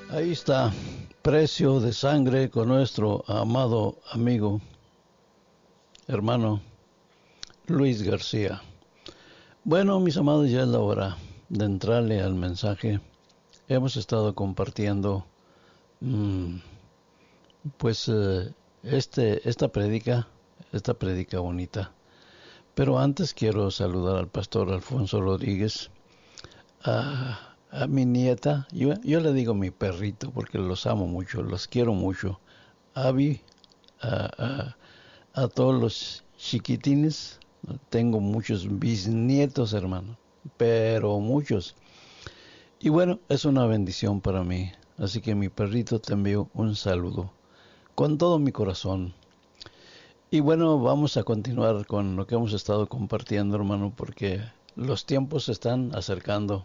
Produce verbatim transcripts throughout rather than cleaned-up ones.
Ahí está, precio de sangre con nuestro amado amigo, hermano Luis García. Bueno, mis amados, ya es la hora de entrarle al mensaje. Hemos estado compartiendo, mmm, pues, eh, este, esta prédica, esta prédica bonita. Pero antes quiero saludar al pastor Alfonso Rodríguez, a, a mi nieta, yo, yo le digo mi perrito porque los amo mucho, los quiero mucho. Abby, a, a, a todos los chiquitines, tengo muchos bisnietos, hermano, pero muchos. Y bueno, es una bendición para mí. Así que mi perrito te envío un saludo con todo mi corazón. Y bueno, vamos a continuar con lo que hemos estado compartiendo, hermano, porque los tiempos se están acercando.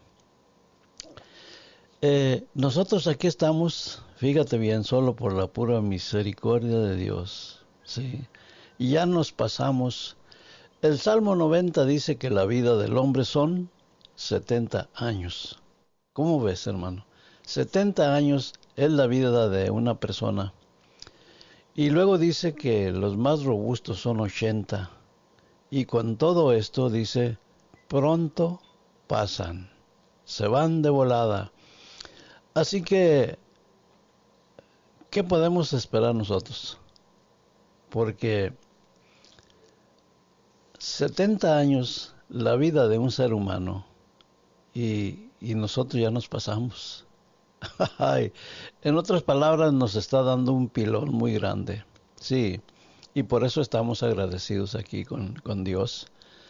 Eh, nosotros aquí estamos, fíjate bien, solo por la pura misericordia de Dios, ¿sí? Y ya nos pasamos. El Salmo noventa dice que la vida del hombre son setenta años. ¿Cómo ves, hermano? setenta años es la vida de una persona. Y luego dice que los más robustos son ochenta. Y con todo esto dice, pronto pasan, se van de volada. Así que, ¿qué podemos esperar nosotros? Porque setenta años, la vida de un ser humano, y, y nosotros ya nos pasamos. En otras palabras, nos está dando un pilón muy grande. Sí, y por eso estamos agradecidos aquí con, con Dios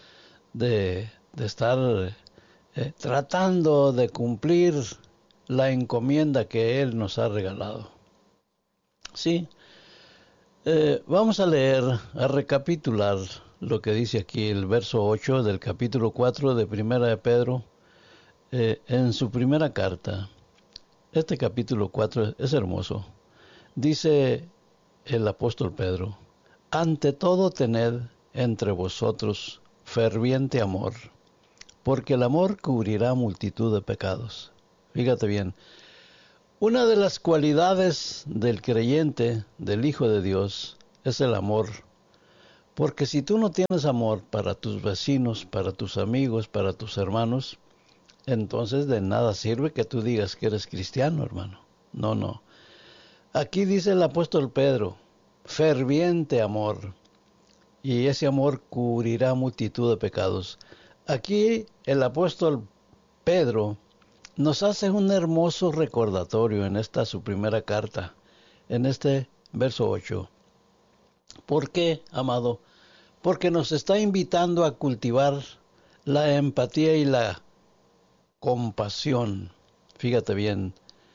de, de estar eh, tratando de cumplir la encomienda que Él nos ha regalado. Sí, eh, vamos a leer, a recapitular lo que dice aquí el verso ocho del capítulo cuatro de Primera de Pedro, eh, en su primera carta. Este capítulo cuatro es hermoso. Dice el apóstol Pedro, ante todo tened entre vosotros ferviente amor, porque el amor cubrirá multitud de pecados. Fíjate bien, una de las cualidades del creyente, del Hijo de Dios, es el amor. Porque si tú no tienes amor para tus vecinos, para tus amigos, para tus hermanos, entonces de nada sirve que tú digas que eres cristiano, hermano. No, no. Aquí dice el apóstol Pedro, ferviente amor, y ese amor cubrirá multitud de pecados. Aquí el apóstol Pedro nos hace un hermoso recordatorio en esta su primera carta, en este verso ocho. ¿Por qué, amado? Porque nos está invitando a cultivar la empatía y la compasión. Fíjate bien,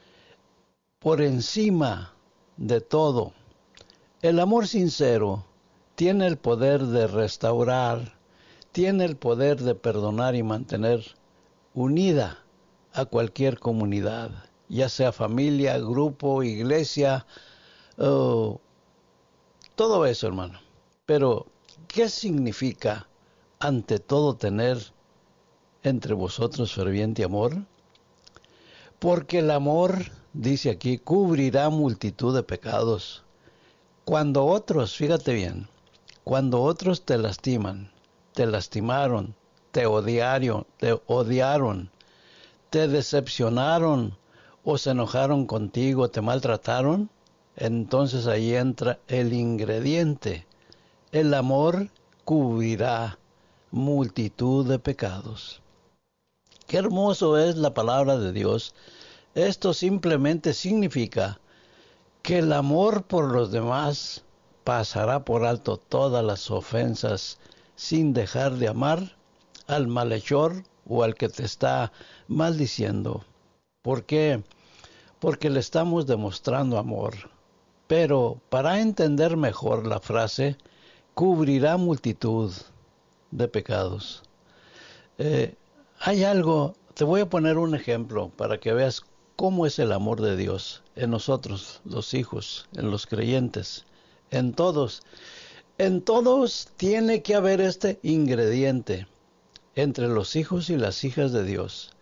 por encima de todo, el amor sincero tiene el poder de restaurar, tiene el poder de perdonar y mantener unida a cualquier comunidad, ya sea familia, grupo, iglesia, oh, todo eso, hermano. Pero, ¿qué significa ante todo tener entre vosotros ferviente amor? Porque el amor, dice aquí, cubrirá multitud de pecados. Cuando otros, fíjate bien, cuando otros te lastiman, te lastimaron, te odiaron, te odiaron, te decepcionaron o se enojaron contigo, te maltrataron, entonces ahí entra el ingrediente. El amor cubrirá multitud de pecados. Qué hermoso es la palabra de Dios. Esto simplemente significa que el amor por los demás pasará por alto todas las ofensas sin dejar de amar al malhechor o al que te está maldiciendo. ¿Por qué? Porque le estamos demostrando amor. Pero para entender mejor la frase, cubrirá multitud de pecados. Eh, hay algo, te voy a poner un ejemplo para que veas cómo es el amor de Dios en nosotros, los hijos, en los creyentes, en todos. En todos tiene que haber este ingrediente entre los hijos y las hijas de Dios.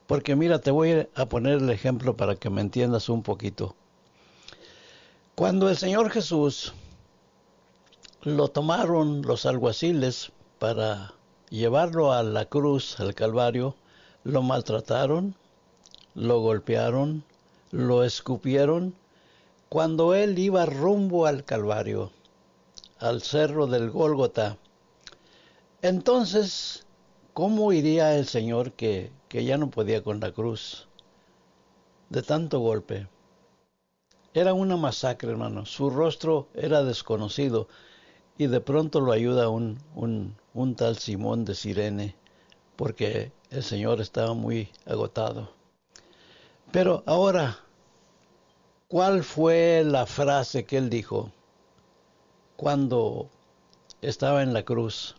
Porque mira, te voy a poner el ejemplo para que me entiendas un poquito. Cuando el Señor Jesús lo tomaron los alguaciles para llevarlo a la cruz, al Calvario, lo maltrataron, lo golpearon, lo escupieron. Cuando él iba rumbo al Calvario, al cerro del Gólgota, entonces, ¿cómo iría el Señor que, que ya no podía con la cruz de tanto golpe? Era una masacre, hermano. Su rostro era desconocido y de pronto lo ayuda un, un, un tal Simón de Cirene, porque el Señor estaba muy agotado. Pero ahora, ¿cuál fue la frase que él dijo cuando estaba en la cruz?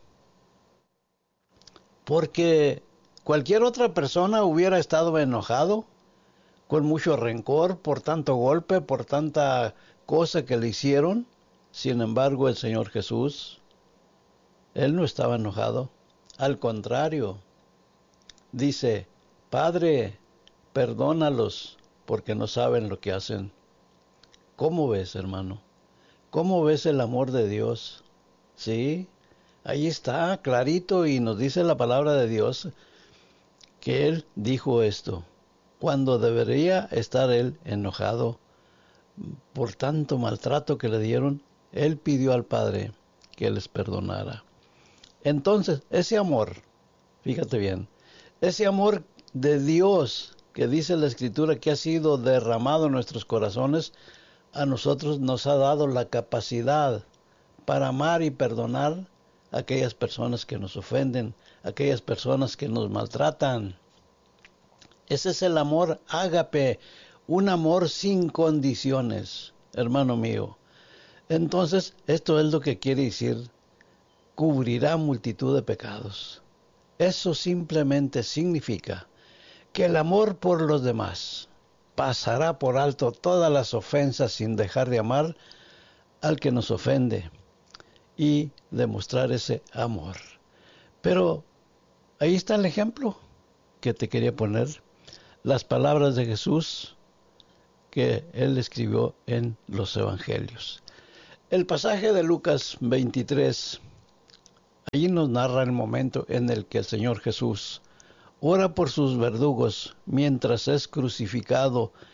Porque cualquier otra persona hubiera estado enojado, con mucho rencor por tanto golpe, por tanta cosa que le hicieron. Sin embargo, el Señor Jesús, él no estaba enojado. Al contrario, dice, Padre, perdónalos porque no saben lo que hacen. ¿Cómo ves, hermano? ¿Cómo ves el amor de Dios? Sí, ahí está, clarito, y nos dice la palabra de Dios que Él dijo esto, cuando debería estar Él enojado por tanto maltrato que le dieron. Él pidió al Padre que les perdonara. Entonces, ese amor, fíjate bien, ese amor de Dios que dice la Escritura que ha sido derramado en nuestros corazones, a nosotros nos ha dado la capacidad para amar y perdonar a aquellas personas que nos ofenden, a aquellas personas que nos maltratan. Ese es el amor ágape, un amor sin condiciones, hermano mío. Entonces, esto es lo que quiere decir, cubrirá multitud de pecados. Eso simplemente significa que el amor por los demás pasará por alto todas las ofensas sin dejar de amar al que nos ofende y demostrar ese amor. Pero ahí está el ejemplo que te quería poner, las palabras de Jesús que él escribió en los evangelios. El pasaje de Lucas veintitrés, allí nos narra el momento en el que el Señor Jesús ora por sus verdugos mientras es crucificado